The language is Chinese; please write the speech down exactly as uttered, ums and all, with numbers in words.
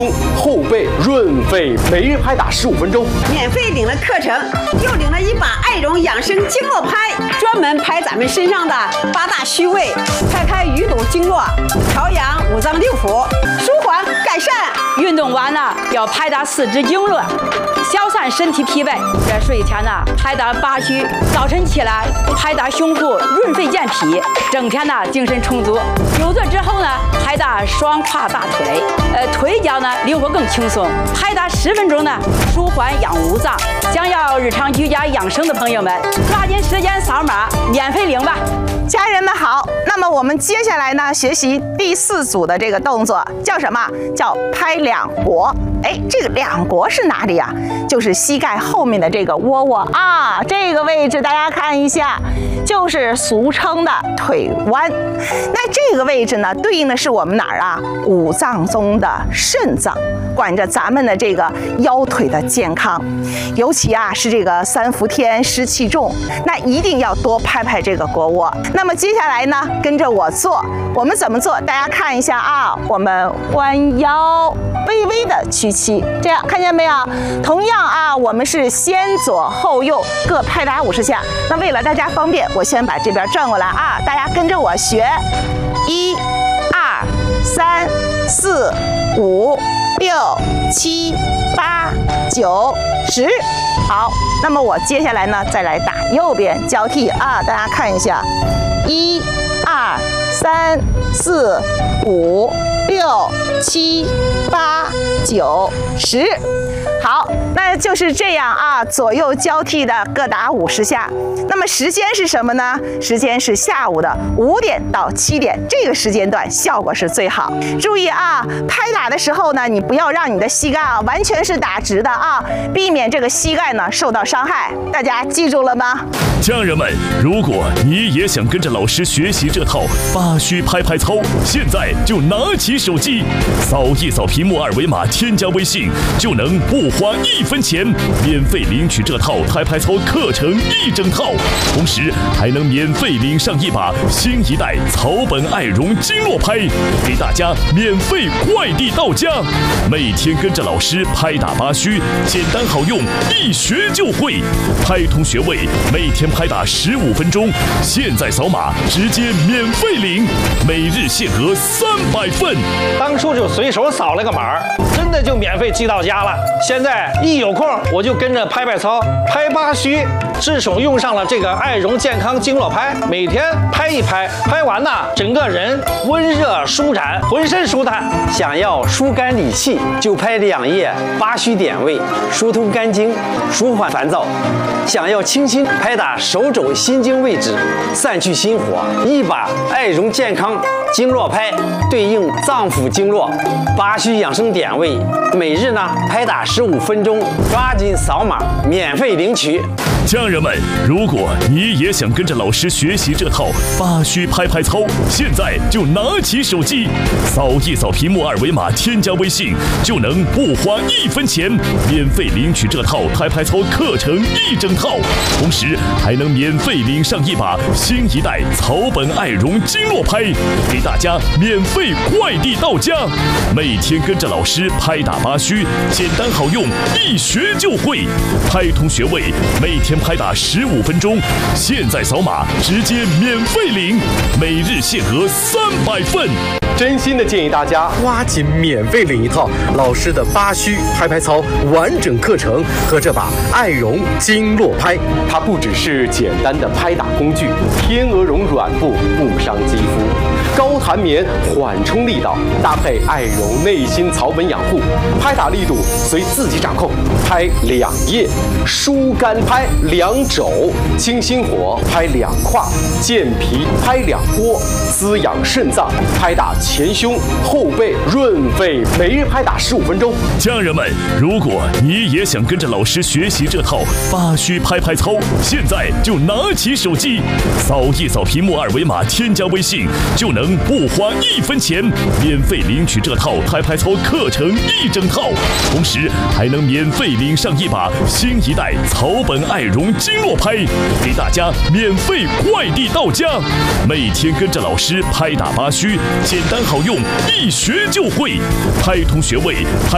后背润肺，每日拍打十五分钟， 免费领了课程，又领了一把爱容养生经络拍，专门拍咱们身上的八大虚位，拍开淤堵经络，调养五脏六腑，舒缓改善。 运动完了要拍打四肢经络，消散身体疲惫。在睡前呢拍打八虚，早晨起来拍打胸腹，润肺健脾，整天呢精神充足。久坐之后呢拍打双胯大腿，呃腿脚呢灵活更轻松，拍打十分钟呢舒缓养五脏。想要日常居家养生的朋友们，抓紧时间扫码免费领吧。 家人们好，那么我们接下来呢学习第四组的这个动作叫什么？叫拍两国。哎，这个两国是哪里呀？就是膝盖后面的这个窝窝啊，这个位置大家看一下，就是俗称的腿弯。那这个位置呢，对应的是我们哪儿啊？五脏中的肾脏，管着咱们的这个腰腿的健康。尤其啊是这个三伏天湿气重，那一定要多拍拍这个腘窝。那么接下来呢，跟着我做，我们怎么做？大家看一下啊，我们弯腰，微微的屈膝，这样看见没有？同样啊，我们是先左后右各拍打五十下。那为了大家方便，我先把这边转过来啊，大家跟着我学，一、二、三、四、五、六、七、八、九、十。好，那么我接下来呢，再来打右边交替啊，大家看一下，一、二、三、四、五、六、七、八、九、十。好，那就是这样啊，左右交替的各打五十下。那么时间是什么呢？时间是下午的五点到七点，这个时间段效果是最好。注意啊，拍打的时候呢，你不要让你的膝盖啊完全是打直的啊，避免这个膝盖呢受到伤害。大家记住了吗？ 家人们，如果你也想跟着老师学习这套八虚拍拍操，现在就拿起手机，扫一扫屏幕二维码，添加微信，就能不花一分钱免费领取这套拍拍操课程一整套，同时还能免费领上一把新一代草本爱容经络拍，给大家免费快递到家。每天跟着老师拍打八虚，简单好用，一学就会。拍通穴位，每天拍打十五分钟，现在扫码直接免费领，每日限额三百份。 当初就随手扫了个码，真的就免费寄到家了。现在一有空我就跟着拍拍操，拍八虚，自从用上了这个爱容健康经络拍，每天拍一拍，拍完呢，整个人温热舒展，浑身舒坦。 想要疏肝理气，就拍两页八虚点位，疏通肝经，舒缓烦躁。想要清新，拍打手肘心经位置，散去心火。一把爱容健康经络拍，对应脏腑经络八虚养生点位，每日呢拍打十五分钟，抓紧扫码免费领取。 家人们，如果你也想跟着老师学习这套八虚拍拍操，现在就拿起手机，扫一扫屏幕二维码，添加微信，就能不花一分钱免费领取这套拍拍操课程一整套，同时还能免费领上一把新一代草本爱容经络拍，给大家免费快递到家。每天跟着老师拍打八虚，简单好用，一学就会。拍通穴位，每天拍打十五分钟，现在扫码直接免费领，每日限额三百份。 真心的建议大家抓紧免费领一套老师的八虚拍拍操完整课程和这把爱容经络拍。 它不只是简单的拍打工具，天鹅绒软布不伤肌肤，高弹棉缓冲力道，搭配爱容内心草本养护，拍打力度随自己掌控。拍两页，疏肝拍两肘，清心火拍两胯，健脾拍两波，滋养肾脏拍打前胸后背，润肺，每日拍打十五分钟。 家人们，如果你也想跟着老师学习这套八虚拍拍操，现在就拿起手机，扫一扫屏幕二维码，添加微信，就能不花一分钱免费领取这套拍拍操课程一整套，同时还能免费领上一把新一代草本爱容经络拍，给大家免费快递到家。每天跟着老师拍打八虚，简单好用，一学就会。拍通穴位，拍